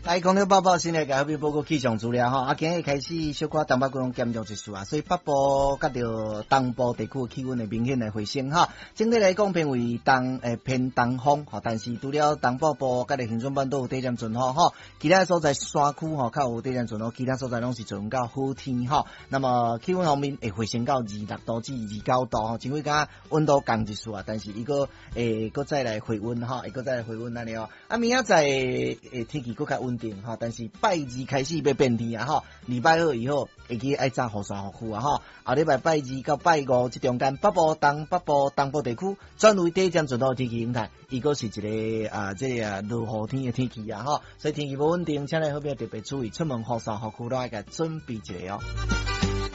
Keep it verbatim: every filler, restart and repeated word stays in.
来，空中报报新来甲后面报告气象资料吼，啊，今日开始小可东北季风减弱一丝啊，所以北部甲着东部地区气温会明显来回升哈。整体来讲偏为东诶偏东风吼，但是除了东北部甲着恒春半岛有低点阵雨吼，其他所在山区吼较有低点阵雨，其他所在拢是阵到好天吼。那么气温方面会回升到二六度至二九度吼，前几甲温度降一丝啊，但是伊个诶个再来回温吼，会个再来回温安尼哦。啊，明仔载诶天气更较稳定哈，但是拜二开始要变天啊哈，礼拜二以后会记爱炸雨伞雨裤啊哈，后礼拜拜二到拜五这中间北部东北部东部地区转为低点阵雨天气形态，伊个是一个啊这个啊落雨天的天气啊哈，所以天气不稳定，请你后边特别注意，出门雨伞雨裤都要给准备一下哦。